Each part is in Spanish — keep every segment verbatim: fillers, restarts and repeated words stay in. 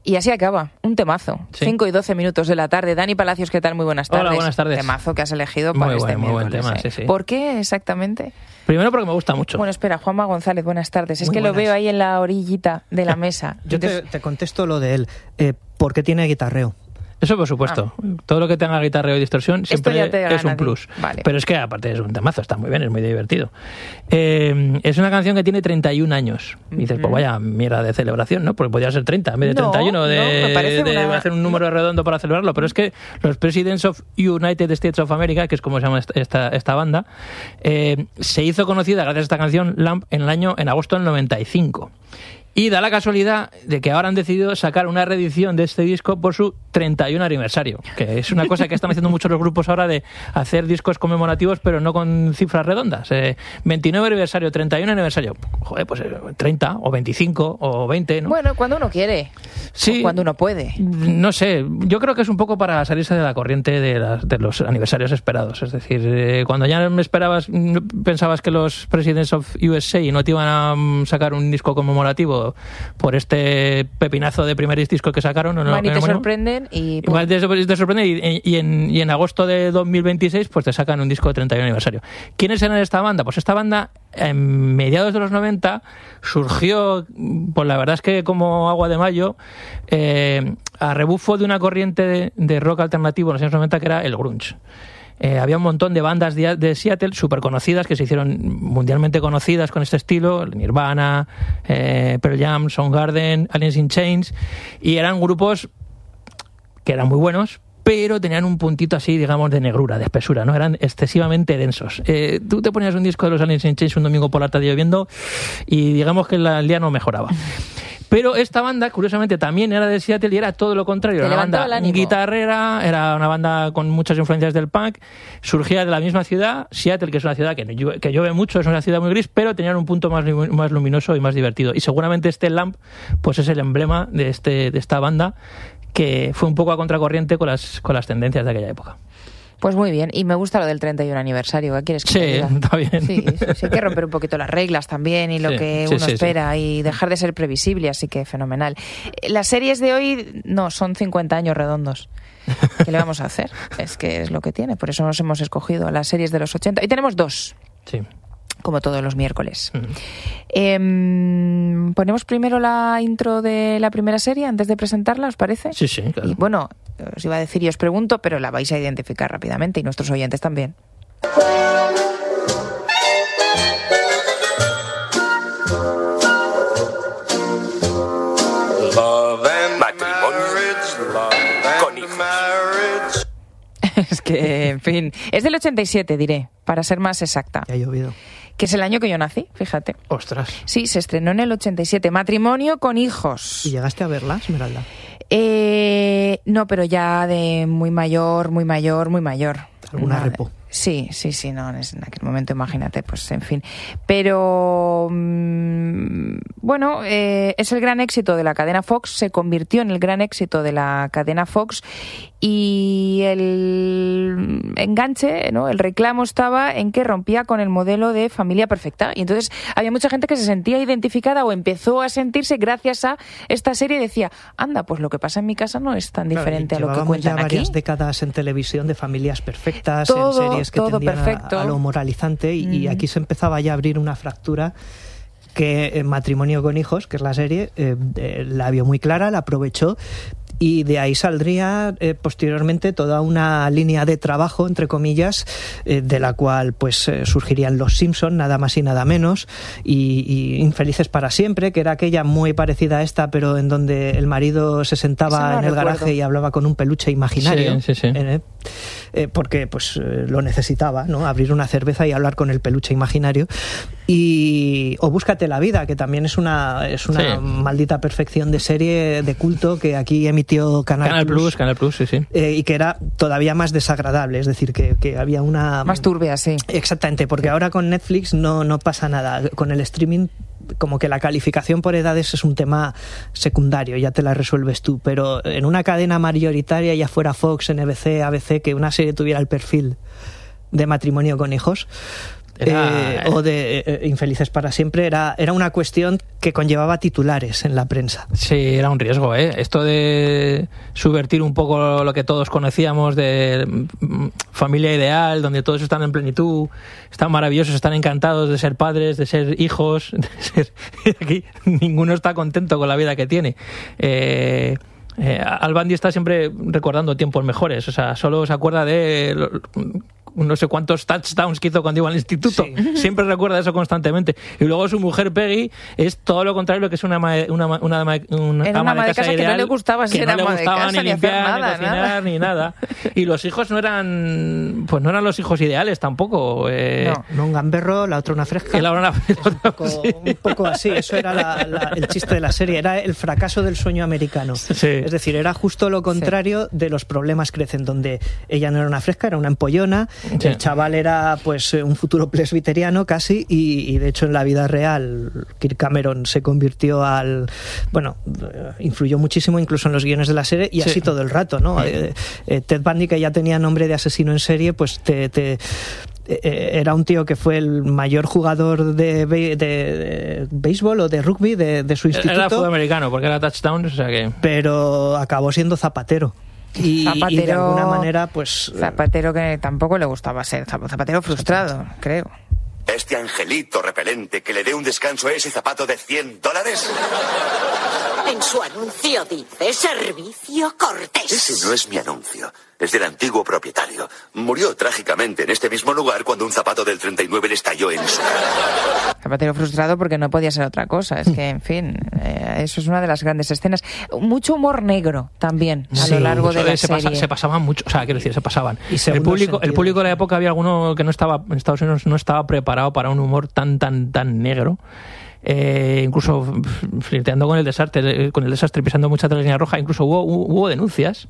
Y así acaba, un temazo. Sí. cinco y doce minutos de la tarde. Dani Palacios, ¿qué tal? Muy buenas tardes. Hola, buenas tardes. Temazo que has elegido para muy este buen, muy buen miércoles. tema, ¿eh? sí, sí. ¿Por qué exactamente? Primero porque me gusta mucho. Bueno, espera, Juanma González, buenas tardes. Es Muy que buenas. lo veo ahí en la orillita de la mesa. Yo te, Entonces, te contesto lo de él. Eh, ¿Por qué tiene guitarreo? Eso por supuesto. Todo lo que tenga guitarra y distorsión Esto siempre ya te es gana un a ti. plus. Vale. Pero es que aparte es un temazo, está muy bien, es muy divertido. Eh, es una canción que tiene treinta y un años. Y dices, pues vaya mierda de celebración, ¿no? Porque podría ser treinta en vez de No, treinta y uno de, no, me parece de una- hacer un número redondo para celebrarlo. Pero es que los Presidents of United States of America, que es como se llama esta, esta, esta banda, eh, se hizo conocida gracias a esta canción, Lamp, en el año en agosto del noventa y cinco. Y da la casualidad de que ahora han decidido sacar una reedición de este disco por su treinta y un aniversario, que es una cosa que están haciendo muchos los grupos ahora de hacer discos conmemorativos, pero no con cifras redondas. Eh, veintinueve aniversario, treinta y un aniversario. Joder, pues eh, treinta o veinticinco o veinte, ¿no? bueno, cuando uno quiere. Sí. O cuando uno puede. No sé, yo creo que es un poco para salirse de la corriente de, las, de los aniversarios esperados. Es decir, eh, cuando ya me esperabas, pensabas que los Presidents of U S A no te iban a mm, sacar un disco conmemorativo por este pepinazo de primer disco que sacaron. ¿no? Van y te Bueno, sorprenden y... pum. Igual te, te sorprende y, y, en, y en agosto de dos mil veintiséis pues te sacan un disco de treinta y un aniversario. ¿Quiénes eran esta banda? Pues esta banda en mediados de los noventa surgió, pues la verdad es que como agua de mayo, eh, a rebufo de una corriente de, de rock alternativo en los años noventa que era el grunge. Eh, había un montón de bandas de, de Seattle súper conocidas que se hicieron mundialmente conocidas con este estilo, Nirvana, eh, Pearl Jam, Soundgarden, Alice in Chains, y eran grupos que eran muy buenos, pero tenían un puntito así, digamos, de negrura, de espesura, ¿no? Eran excesivamente densos. Eh, tú te ponías un disco de los Alice in Chains un domingo por la tarde lloviendo y digamos que la- el día no mejoraba. Pero esta banda, curiosamente, también era de Seattle y era todo lo contrario. Te Era una levantaba banda el ánimo. guitarrera, era una banda con muchas influencias del punk, surgía de la misma ciudad, Seattle, que es una ciudad que, llueve, que llueve mucho, es una ciudad muy gris, pero tenían un punto más, lumi- más luminoso y más divertido. Y seguramente este Lamp pues es el emblema de, este, de esta banda, que fue un poco a contracorriente con las, con las tendencias de aquella época. Pues muy bien, y me gusta lo del treinta y un aniversario. ¿Qué quieres que Sí, te diga? está bien. Sí, sí, sí, hay que romper un poquito las reglas también y lo Sí, que sí, uno sí, espera y dejar de ser previsible, así que fenomenal. Eh, Las series de hoy no, son cincuenta años redondos. ¿Qué le vamos a hacer? Es que es lo que tiene, por eso nos hemos escogido las series de los ochenta. Y tenemos dos, Sí. como todos los miércoles. Ujú. Em, ¿Ponemos primero la intro de la primera serie antes de presentarla, os parece? Sí, sí, claro. Y bueno, os iba a decir y os pregunto, pero la vais a identificar rápidamente y nuestros oyentes también. Matrimonio con hijos. Es que, en fin, es del ochenta y siete, diré, para ser más exacta, Ya ha llovido. que es el año que yo nací, fíjate. Ostras. Sí, se estrenó en el ochenta y siete, Matrimonio con hijos. ¿Y llegaste a verla, Esmeralda? Eh, no, pero ya de muy mayor, muy mayor, muy mayor. ¿Alguna Una- repo? Sí, sí, sí, no, en ese- en aquel momento imagínate, pues en fin. Pero, mm, bueno, eh, es el gran éxito de la cadena Fox, se convirtió en el gran éxito de la cadena Fox y el enganche, ¿no? El reclamo estaba en que rompía con el modelo de familia perfecta y entonces había mucha gente que se sentía identificada o empezó a sentirse gracias a esta serie y decía, anda, pues lo que pasa en mi casa no es tan diferente a lo que Llevábamos cuentan ya aquí. varias décadas en televisión de familias perfectas, Todo, en series que todo tendían a- perfecto. a, lo moralizante y, y Mm. aquí se empezaba ya a abrir una fractura que eh, Matrimonio con hijos, que es la serie, eh, eh, la vio muy clara, la aprovechó y de ahí saldría eh, posteriormente toda una línea de trabajo, entre comillas, eh, de la cual pues eh, surgirían Los Simpson, nada más y nada menos, y, y Infelices para siempre, que era aquella muy parecida a esta, pero en donde el marido se Esa sentaba no la en el recuerdo. garaje y hablaba con un peluche imaginario. Sí, sí, sí. Eh, eh, porque pues eh, lo necesitaba, ¿no? Abrir una cerveza y hablar con el peluche imaginario. Y o Búscate la vida, que también es una es una Sí. maldita perfección de serie de culto que aquí emitió Canal, Canal Plus, Canal Plus, sí, sí. eh, y que era todavía más desagradable, es decir, que, que había una... Más turbia, sí. Exactamente, porque ahora con Netflix no, no pasa nada. Con el streaming, como que la calificación por edades es un tema secundario, ya te la resuelves tú. Pero en una cadena mayoritaria, ya fuera Fox, N B C, A B C, que una serie tuviera el perfil de Matrimonio con hijos, Era, eh, o de eh, Infelices para siempre, era, era una cuestión que conllevaba titulares en la prensa. Sí, era un riesgo, ¿eh? Esto de subvertir un poco lo que todos conocíamos de familia ideal, donde todos están en plenitud, están maravillosos, están encantados de ser padres, de ser hijos, de ser... Aquí ninguno está contento con la vida que tiene. Eh... Eh, Al-Bundy está siempre recordando tiempos mejores, o sea, solo se acuerda de lo, no sé cuántos touchdowns que hizo cuando iba al instituto, sí. Siempre recuerda eso constantemente. Y luego su mujer Peggy es todo lo contrario, que es una ama de, una, una, una, una Era ama una de casa, casa ideal, que no le gustaba ser que no ama le de gustaba casa, ni ni limpiar, hacer nada, ni cocinar, nada. ni nada. Y los hijos no eran, pues no eran los hijos ideales tampoco. Eh, no, no un gamberro, la otra una fresca. Y la una, un, poco, sí. un poco así, eso era la, la, el chiste de la serie, era el fracaso del sueño americano. Sí. Es decir, era justo lo contrario sí. de los problemas crecen, donde ella no era una fresca, era una empollona, sí. El chaval era pues un futuro presbiteriano casi, y, y de hecho en la vida real Kirk Cameron se convirtió al, bueno, influyó muchísimo incluso en los guiones de la serie, y sí. así todo el rato, ¿no? Sí. Eh, eh, Ted Bundy, que ya tenía nombre de asesino en serie, pues te, te era un tío que fue el mayor jugador de, de, de béisbol o de rugby de, de su instituto. Era fútbol americano, porque era touchdown, o sea que... Pero acabó siendo zapatero. Y, zapatero, y de alguna manera, pues... Zapatero que tampoco le gustaba ser, zapatero frustrado, creo. Este angelito repelente que le dé un descanso a ese zapato de cien dólares. En su anuncio dice servicio cortés. Ese no es mi anuncio. Es del antiguo propietario. Murió trágicamente en este mismo lugar cuando un zapato del treinta y nueve le estalló en su cara. Zapatero frustrado porque no podía ser otra cosa. Es que, en fin, eh, eso es una de las grandes escenas. Mucho humor negro también a sí, lo largo de la se serie. Pasa, se pasaban mucho, o sea, quiero decir, se pasaban. Y el público, el público de la época había alguno que no estaba, en Estados Unidos no estaba preparado para un humor tan, tan, tan negro. Eh, incluso flirteando con el desastre, con el desastre, pisando mucha línea roja, incluso hubo, hubo denuncias.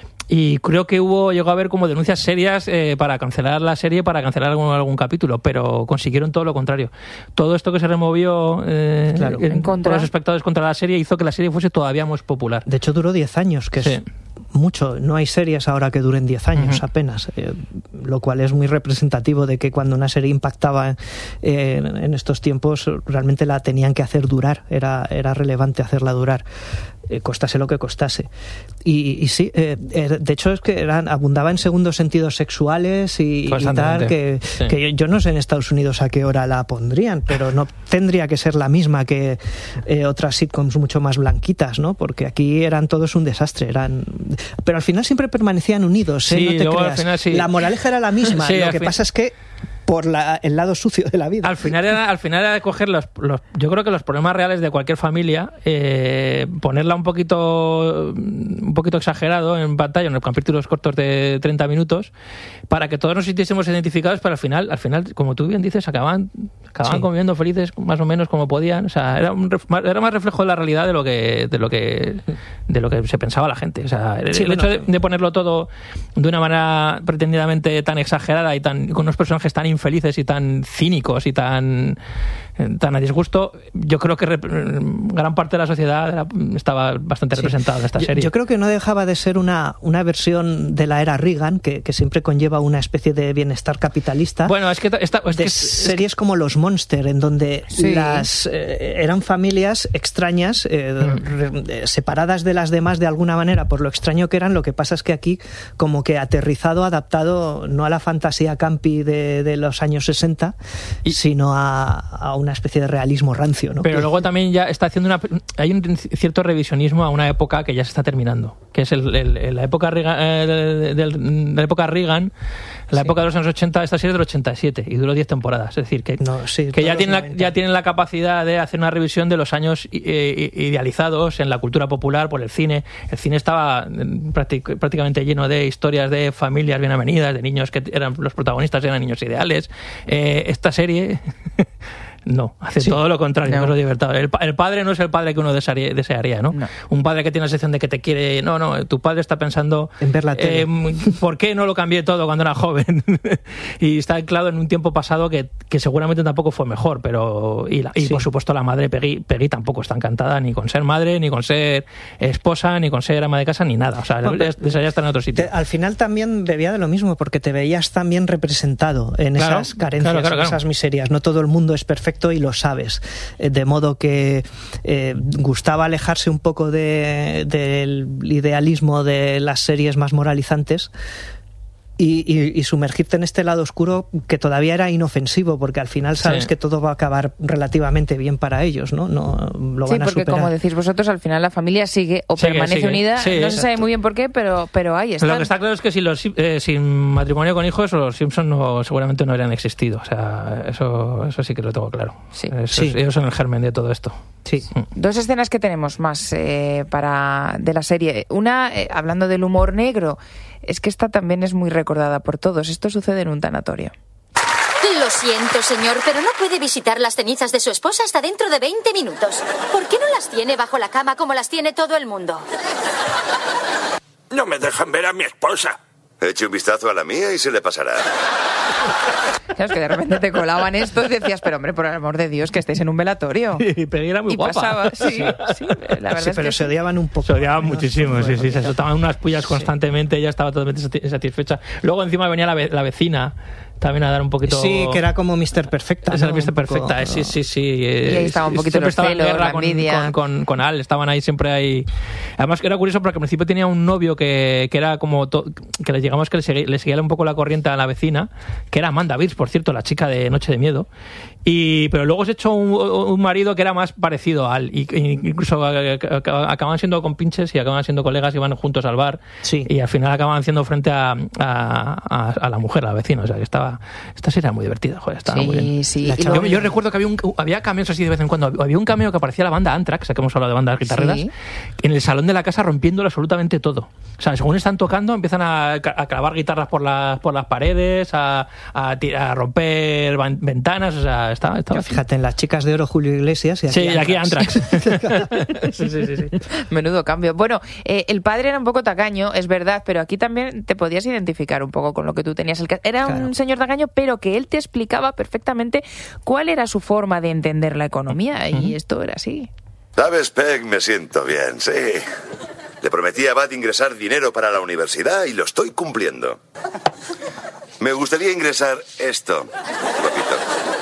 Y creo que hubo llegó a haber como denuncias serias eh, para cancelar la serie, para cancelar algún, algún capítulo, pero consiguieron todo lo contrario. Todo esto que se removió eh, claro, en, en contra. por los espectadores contra la serie hizo que la serie fuese todavía más popular. De hecho, duró diez años, que sí. es mucho. No hay series ahora que duren diez años uh-huh. apenas, eh, lo cual es muy representativo de que cuando una serie impactaba eh, en, en estos tiempos, realmente la tenían que hacer durar, era, era relevante hacerla durar. Eh, costase lo que costase. Y, y sí, eh, eh, de hecho es que eran, abundaba en segundos sentidos sexuales y, y tal, que, sí. que yo, yo no sé en Estados Unidos a qué hora la pondrían, pero no tendría que ser la misma que eh, otras sitcoms mucho más blanquitas, ¿no? Porque aquí eran todos un desastre, eran, pero al final siempre permanecían unidos, ¿eh? Sí, no te luego, creas. Al final, sí. La moraleja era la misma, sí, lo que fin... pasa es que por la, el lado sucio de la vida. Al final era, al final era de coger los, los, yo creo que los problemas reales de cualquier familia, eh, ponerla un poquito, un poquito exagerado en pantalla, en los capítulos cortos de treinta minutos, para que todos nos sintiésemos identificados, pero al final, al final, como tú bien dices, acababan, acababan sí. conviviendo felices más o menos como podían. O sea, era, un, era más reflejo de la realidad de lo que, de lo que, de lo que se pensaba la gente. O sea, el, sí, el bueno, hecho de, de ponerlo todo de una manera pretendidamente tan exagerada y tan, con unos personajes tan infelices y tan cínicos y tan tan a disgusto, yo creo que rep- gran parte de la sociedad era, estaba bastante sí. representada en esta yo, serie. Yo creo que no dejaba de ser una, una versión de la era Reagan, que, que siempre conlleva una especie de bienestar capitalista. Bueno, es que, esta, es de que es, series es... como Los Monster, en donde sí. las eh, eran familias extrañas, eh, mm. re, separadas de las demás de alguna manera por lo extraño que eran. Lo que pasa es que aquí como que aterrizado, adaptado no a la fantasía campi de, de los años sesenta, y... sino a, a una especie de realismo rancio, ¿no? Pero luego también ya está haciendo una... Hay un cierto revisionismo a una época que ya se está terminando, que es el, el, la época Reagan, eh, de, de, de la época Reagan, la sí. época de los años ochenta. Esta serie es del ochenta y siete y duró diez temporadas. Es decir, que, no, sí, que ya, tienen la, ya tienen la capacidad de hacer una revisión de los años eh, idealizados en la cultura popular por el cine. El cine estaba práctic, prácticamente lleno de historias de familias bien avenidas, de niños que eran los protagonistas, eran niños ideales. Eh, esta serie... No, hace Sí. todo lo contrario, No. no es lo divertido. El, pa- el padre no es el padre que uno desearía, desearía ¿no? No. Un padre que tiene la sensación de que te quiere... No, no, tu padre está pensando... En ver la tele. eh, ¿por qué no lo cambié todo cuando era joven? Y está anclado en un tiempo pasado que, que seguramente tampoco fue mejor, pero... Y, la- y Sí. por supuesto la madre Peggy, Peggy tampoco está encantada ni con ser madre, ni con ser esposa, ni con ser ama de casa, ni nada. O sea, No, pero- desearía estar en otro sitio. Te- al final también bebía de lo mismo, porque te veías también representado en Claro, esas carencias, claro, claro, en claro. esas miserias. No todo el mundo es perfecto y lo sabes. Eh, De modo que eh, gustaba alejarse un poco de, del idealismo de las series más moralizantes. Y, y, y sumergirte en este lado oscuro que todavía era inofensivo, porque al final sabes Sí. que todo va a acabar relativamente bien para ellos, ¿no? No lo Sí, van a porque superar. como decís vosotros, al final la familia sigue o Sigue, permanece sigue. unida. Sí, no se sabe exacto. muy bien por qué, pero, pero ahí está. Lo que está claro es que sin, los, eh, sin matrimonio con hijos, los Simpsons no, seguramente no habrían existido. O sea, eso, eso sí que lo tengo claro. Sí. Eso Sí. es- ellos son el germen de todo esto. Sí. Dos escenas que tenemos más eh, para de la serie. Una, eh, hablando del humor negro, es que esta también es muy recordada por todos. Esto sucede en un tanatorio. Lo siento, señor, pero no puede visitar las cenizas de su esposa hasta dentro de veinte minutos. ¿Por qué no las tiene bajo la cama como las tiene todo el mundo? No me dejan ver a mi esposa. Eche un vistazo a la mía y se le pasará. Claro, es que de repente te colaban esto y decías, pero hombre, por el amor de Dios, que estéis en un velatorio. Y Peggy era muy Y guapa. pasaba, sí, sí, la verdad Sí, es pero que se sí. odiaban un poco. Se odiaban ¿no? muchísimo, sí, sí, se soltaban unas pullas Sí. constantemente, ella estaba totalmente sati- satisfecha. Luego encima venía la, ve- la vecina también a dar un poquito... Sí, que era como mister Perfecta. Esa ¿no? era mister Un poco, Perfecta, eh, ¿no? sí, sí, sí. Y ahí estaba un poquito los celos, la con, envidia. con, con, con Al, estaban ahí siempre ahí. Además que era curioso porque al principio tenía un novio que, que era como... To, que le llegamos que le, segui- le seguía un poco la corriente a la vecina, que era Amanda Beers, por cierto, la chica de Noche de Miedo. Y, pero luego se echó un, un marido que era más parecido a Al. Y, y incluso eh, acaban siendo compinches y acaban siendo colegas y van juntos al bar. Sí. Y al final acaban haciendo frente a, a, a, a la mujer, a la vecina. O sea, que estaba... Esta serie era muy divertida, joder, estaba muy bien. Sí, sí. La Y Yo, luego- yo recuerdo que había, un, había cameos así de vez en cuando. Había un cameo que aparecía la banda Anthrax, que hemos hablado de bandas guitarreras, Sí. en el salón de la casa rompiéndolo absolutamente todo. O sea, según están tocando, empiezan a, a clavar guitarras por, la, por las paredes, a, a, tirar- a romper van- ventanas. O sea, estaba... estaba Fíjate, en Las Chicas de Oro, Julio Iglesias y aquí sí, y aquí Anthrax. Anthrax. sí, sí, sí, sí. Menudo cambio. Bueno, eh, el padre era un poco tacaño, es verdad, pero aquí también te podías identificar un poco con lo que tú tenías. El ca- Era Claro. un señor tacaño, pero que él te explicaba perfectamente cuál era su forma de entender la economía, y esto era así. ¿Sabes, Peg? Me siento bien, sí. Le prometí a Bat ingresar dinero para la universidad y lo estoy cumpliendo. Me gustaría ingresar esto, papito.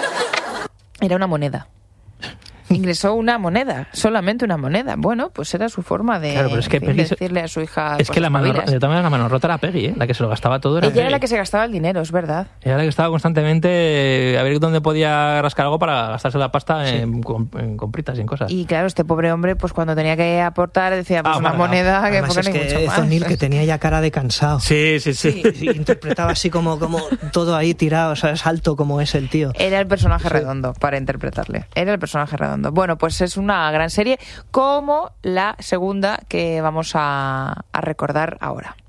Era una moneda. Ingresó una moneda, solamente una moneda. Bueno, pues era su forma de, Claro, pero es que en fin, Peggy se- decirle a su hija. Es que la mano, cosas de todas maneras, la mano rota era Peggy, ¿eh? La que se lo gastaba todo era Ella era Peggy. la que se gastaba el dinero, es verdad. Ella era la que estaba constantemente eh, a ver dónde podía rascar algo para gastarse la pasta en, com- en compritas y en cosas. Y claro, este pobre hombre, pues cuando tenía que aportar, decía, pues Ah, una amargado. moneda que Además, poner es ni mucho que más. O'Neill, que tenía ya cara de cansado. Sí, sí, sí. Y interpretaba así como, como todo ahí tirado, o sea, es alto como es el tío. Era el personaje redondo para interpretarle. Era el personaje redondo. Bueno, pues es una gran serie como la segunda que vamos a, a recordar ahora.